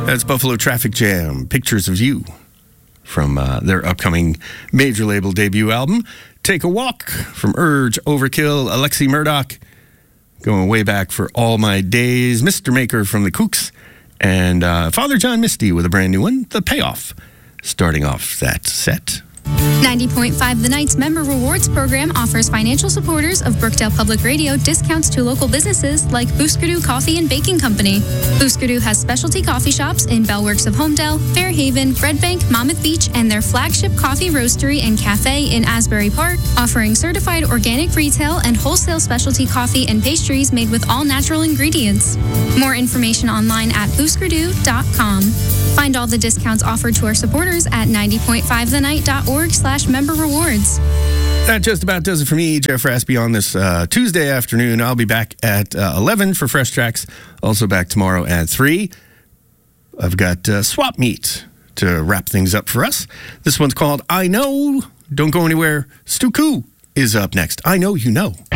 That's Buffalo Traffic Jam, Pictures of You, from their upcoming major label debut album. Take a Walk from Urge, Overkill, Alexi Murdoch, going way back for All My Days, Mr. Maker from the Kooks, and Father John Misty with a brand new one, The Payoff, starting off that set. 90.5 The Night's Member Rewards Program offers financial supporters of Brookdale Public Radio discounts to local businesses like Booskerdoo Coffee and Baking Company. Booskerdoo has specialty coffee shops in Bellworks of Homedale, Fairhaven, Red Bank, Monmouth Beach, and their flagship coffee roastery and cafe in Asbury Park, offering certified organic retail and wholesale specialty coffee and pastries made with all natural ingredients. More information online at booskerdoo.com. Find all the discounts offered to our supporters at 90.5thenight.org/member rewards. That just about does it for me, Jeff Raspy, on this Tuesday afternoon. I'll be back at 11 for Fresh Tracks. Also back tomorrow at 3. I've got Swap Meet to wrap things up for us. This one's called I Know. Don't go anywhere. Stu Koo is up next. I Know You Know.